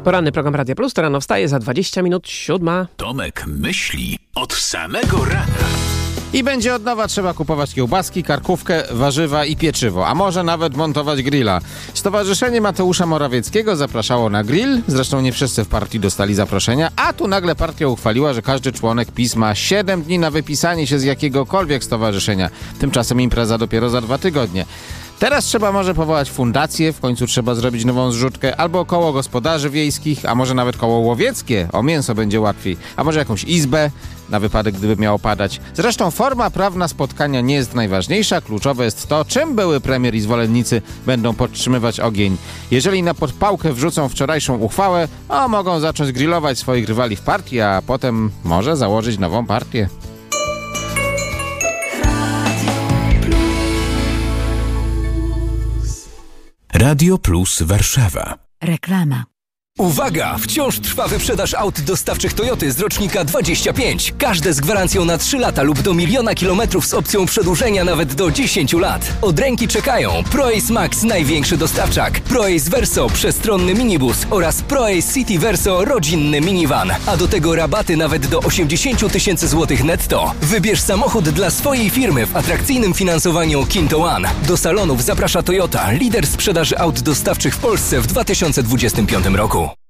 Poranny program Radia Plus, to rano wstaje za 20 minut 7. Tomek myśli od samego rana. I będzie od nowa trzeba kupować kiełbaski, karkówkę, warzywa i pieczywo, a może nawet montować grilla. Stowarzyszenie Mateusza Morawieckiego zapraszało na grill, zresztą nie wszyscy w partii dostali zaproszenia, a tu nagle partia uchwaliła, że każdy członek PiS ma 7 dni na wypisanie się z jakiegokolwiek stowarzyszenia. Tymczasem impreza dopiero za 2 tygodnie. Teraz trzeba może powołać fundację, w końcu trzeba zrobić nową zrzutkę, albo koło gospodarzy wiejskich, a może nawet koło łowieckie, o mięso będzie łatwiej, a może jakąś izbę, na wypadek gdyby miało padać. Zresztą forma prawna spotkania nie jest najważniejsza, kluczowe jest to, czym były premier i zwolennicy będą podtrzymywać ogień. Jeżeli na podpałkę wrzucą wczorajszą uchwałę, mogą zacząć grillować swoich rywali w partii, a potem może założyć nową partię. Radio Plus Warszawa. Reklama. Uwaga! Wciąż trwa wyprzedaż aut dostawczych Toyoty z rocznika 25. Każde z gwarancją na 3 lata lub do 1 000 000 kilometrów z opcją przedłużenia nawet do 10 lat. Od ręki czekają ProAce Max, największy dostawczak, ProAce Verso, przestronny minibus oraz ProAce City Verso, rodzinny minivan. A do tego rabaty nawet do 80 000 złotych netto. Wybierz samochód dla swojej firmy w atrakcyjnym finansowaniu Kinto One. Do salonów zaprasza Toyota, lider sprzedaży aut dostawczych w Polsce w 2025 roku.